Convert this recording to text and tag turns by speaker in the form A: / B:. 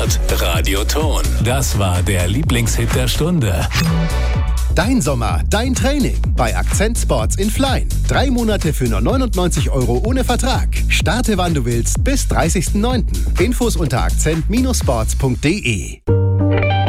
A: Sport, Radioton. Das war der Lieblingshit der Stunde.
B: Dein Sommer, dein Training bei Akzent Sports in Flein. 3 Monate für nur 99 € ohne Vertrag. Starte wann du willst bis 30.09. Infos unter akzent-sports.de.